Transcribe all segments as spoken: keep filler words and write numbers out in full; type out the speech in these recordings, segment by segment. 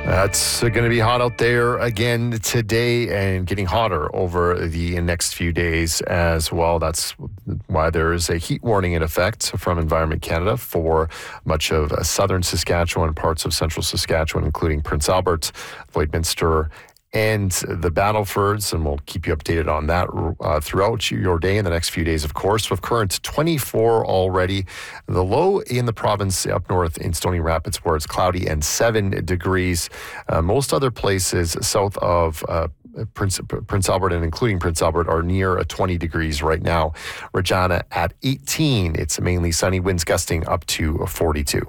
It's going to be hot out there again today and getting hotter over the next few days as well. That's why there is a heat warning in effect from Environment Canada for much of southern Saskatchewan, parts of central Saskatchewan, including Prince Albert, Lloydminster, and the Battlefords, and we'll keep you updated on that uh, throughout your day in the next few days, of course, with current twenty-four already. The low in the province up north in Stony Rapids, where it's cloudy and seven degrees. Uh, most other places south of uh, Prince, Prince Albert and including Prince Albert are near a twenty degrees right now. Regina at eighteen. It's mainly sunny, winds gusting up to forty-two.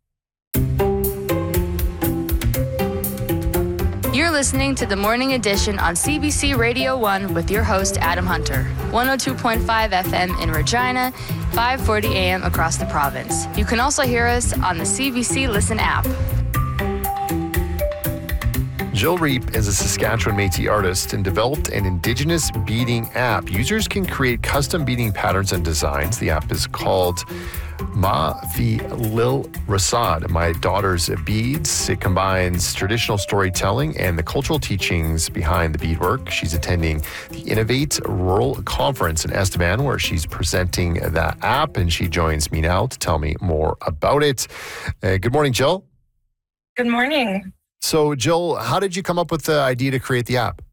You're listening to the Morning Edition on C B C Radio one with your host, Adam Hunter. one oh two point five F M in Regina, five forty A M across the province. You can also hear us on the C B C Listen app. Jill Reap is a Saskatchewan Métis artist and developed an Indigenous beading app. Users can create custom beading patterns and designs. The app is called Ma Fi Lil Rasad, My Daughter's Beads. It combines traditional storytelling and the cultural teachings behind the beadwork. She's attending the Innovate Rural Conference in Estevan, where she's presenting that app, and she joins me now to tell me more about it. Uh, good morning, Jill. Good morning. So, Jill, how did you come up with the idea to create the app?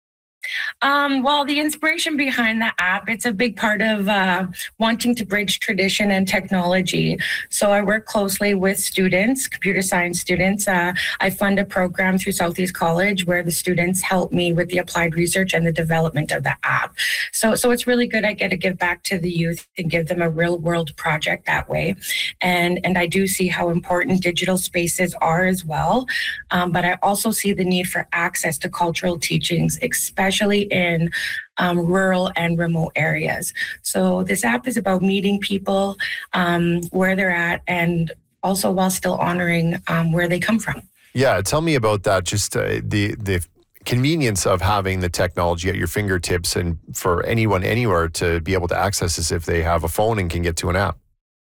Um, well, the inspiration behind the app, it's a big part of uh, wanting to bridge tradition and technology. So I work closely with students, computer science students. Uh, I fund a program through Southeast College where the students help me with the applied research and the development of the app. So, so it's really good. I get to give back to the youth and give them a real world project that way. And, and I do see how important digital spaces are as well. Um, but I also see the need for access to cultural teachings, especially in um, rural and remote areas. So this app is about meeting people um, where they're at, and also while still honoring um, where they come from. Yeah, tell me about that. Just uh, the the convenience of having the technology at your fingertips, and for anyone anywhere to be able to access this if they have a phone and can get to an app.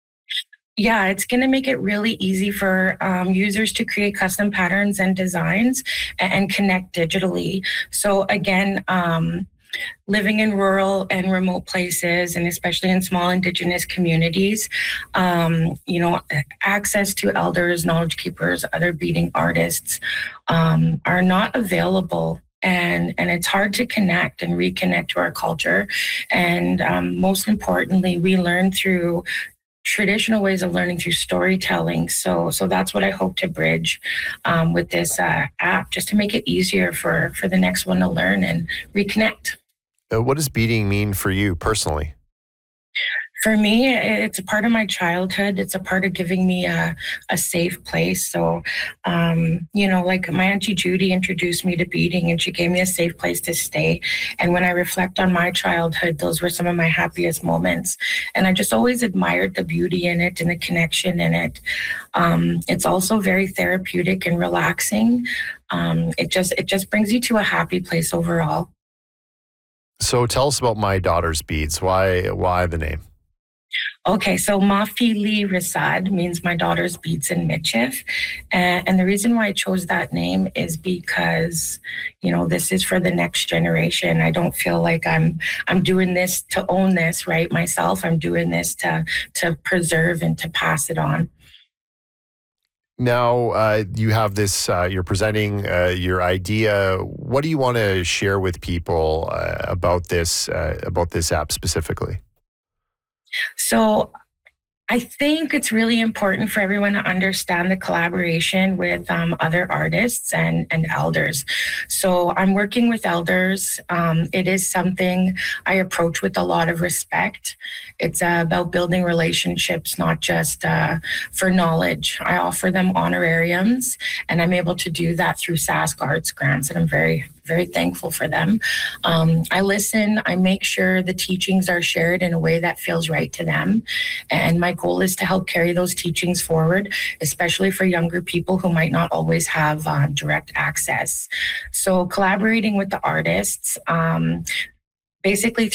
Yeah, it's going to make it really easy for um, users to create custom patterns and designs and, and connect digitally. So again, um, living in rural and remote places, and especially in small Indigenous communities, um, you know, access to elders, knowledge keepers, other beading artists um, are not available. And, and it's hard to connect and reconnect to our culture. And um, most importantly, we learn through traditional ways of learning through storytelling. So so that's what I hope to bridge um, with this uh, app, just to make it easier for, for the next one to learn and reconnect. Uh, what does beading mean for you personally? For me, it's a part of my childhood. It's a part of giving me a, a safe place. So, um, you know, like my Auntie Judy introduced me to beading, and she gave me a safe place to stay. And when I reflect on my childhood, those were some of my happiest moments. And I just always admired the beauty in it and the connection in it. Um, it's also very therapeutic and relaxing. Um, it just it just brings you to a happy place overall. So tell us about My Daughter's Beads. Why why the name? Okay, so Ma Fi Li Rasad means my daughter's beads in Michif. And, and the reason why I chose that name is because, you know, this is for the next generation. I don't feel like I'm I'm doing this to own this, right, myself. I'm doing this to to preserve and to pass it on. Now, uh, you have this, uh, you're presenting uh, your idea. What do you want to share with people uh, about this, uh, about this app specifically? So I think it's really important for everyone to understand the collaboration with um, other artists and, and elders. So I'm working with elders. Um, it is something I approach with a lot of respect. It's uh, about building relationships, not just uh, for knowledge. I offer them honorariums, and I'm able to do that through Sask Arts grants, and I'm very very thankful for them. Um, I listen, I make sure the teachings are shared in a way that feels right to them. And my goal is to help carry those teachings forward, especially for younger people who might not always have uh, direct access. So collaborating with the artists, um, basically